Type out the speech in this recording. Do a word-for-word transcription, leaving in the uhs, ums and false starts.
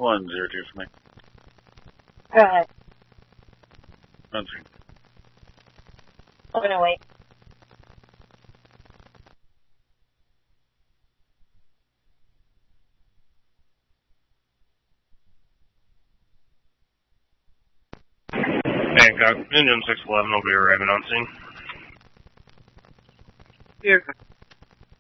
one zero two for me. Alright. One scene. I'm gonna wait. Hancock, engine six eleven will be arriving on scene. Here.